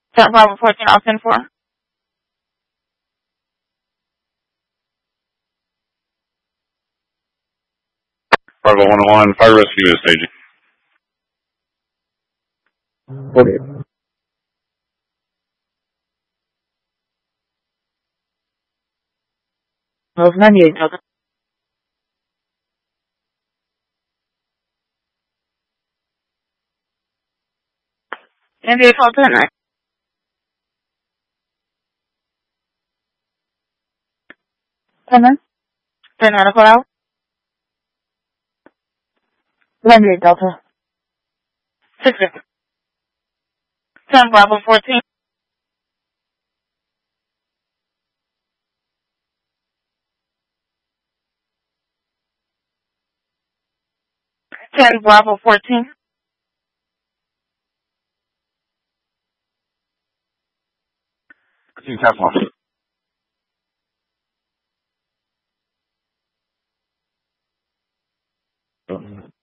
Bravo 14, I'll send for. Bravo 101, fire rescue is staging. Okay. Move 98, Delta. NBA call 10, 9. 10, 9. 10, 9, call out. 98, Delta. 6, 10, Bravo 14. 10, Bravo 14. 13, task one.